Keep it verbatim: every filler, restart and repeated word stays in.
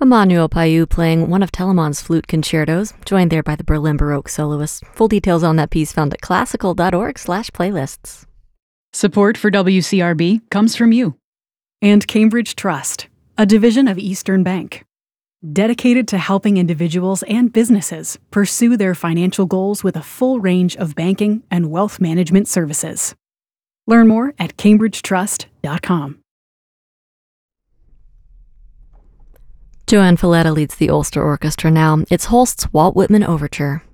Emmanuel Payou playing one of Telemann's flute concertos, joined there by the Berlin Baroque soloists. Full details on that piece found at classical.org slash playlists. Support for W C R B comes from you. And Cambridge Trust, a division of Eastern Bank, dedicated to helping individuals and businesses pursue their financial goals with a full range of banking and wealth management services. Learn more at cambridge trust dot com. Joanne Falletta leads the Ulster Orchestra now. It's Holst's Walt Whitman Overture.